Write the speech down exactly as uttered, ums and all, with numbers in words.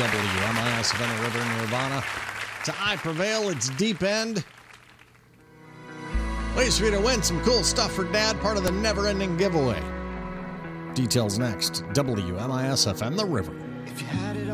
W M I S F M the River, Nirvana. To I Prevail, it's Deep End. Ways for you to win some cool stuff for Dad, part of the never-ending giveaway. Details next. W M I S F M the River.